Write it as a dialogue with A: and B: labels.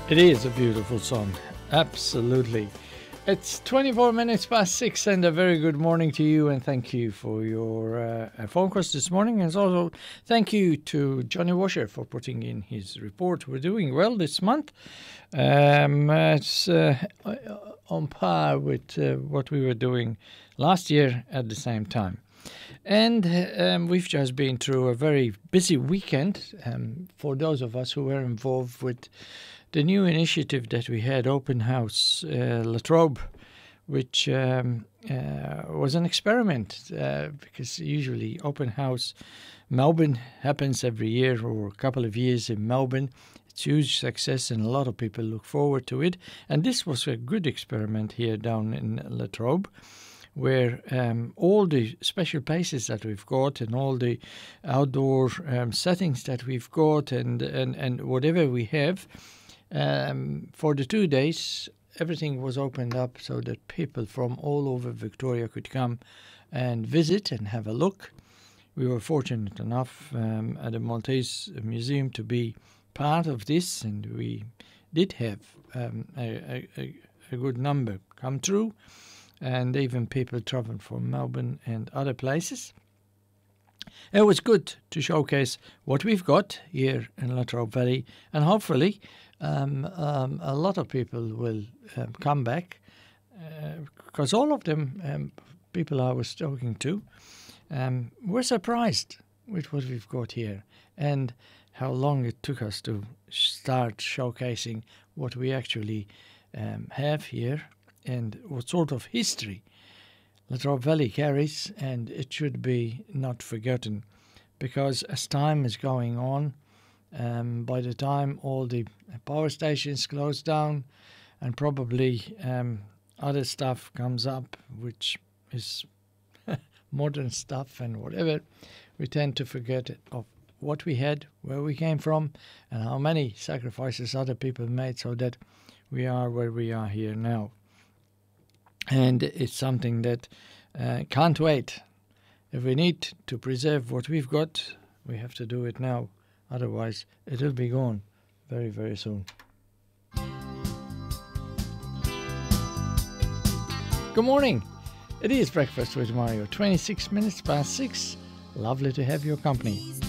A: It is a beautiful song. Absolutely. It's 24 minutes past 6 and a very good morning to you, and thank you for your phone calls this morning. And also thank you to Johnny Washer for putting in his report. We're doing well this month. It's on par with what we were doing last year at the same time. And we've just been through a very busy weekend for those of us who were involved with the new initiative that we had, Open House Latrobe, which was an experiment because usually Open House Melbourne happens every year or a couple of years in Melbourne. It's huge success and a lot of people look forward to it. And this was a good experiment here down in Latrobe, where all the special places that we've got and all the outdoor settings that we've got and whatever we have, for the 2 days, everything was opened up so that people from all over Victoria could come and visit and have a look. We were fortunate enough at the Maltese Museum to be part of this, and we did have a good number come through, and even people travelling from Melbourne and other places. It was good to showcase what we've got here in Latrobe Valley, and hopefully a lot of people will come back because all of them, people I was talking to, were surprised with what we've got here and how long it took us to start showcasing what we actually have here and what sort of history Latrobe Valley carries, and it should be not forgotten because as time is going on, by the time all the power stations close down and probably other stuff comes up, which is modern stuff and whatever, we tend to forget of what we had, where we came from, and how many sacrifices other people made so that we are where we are here now. And it's something that can't wait. If we need to preserve what we've got, we have to do it now. Otherwise, it'll be gone very, very soon. Good morning. It is Breakfast with Mario, 26 minutes past 6. Lovely to have your company.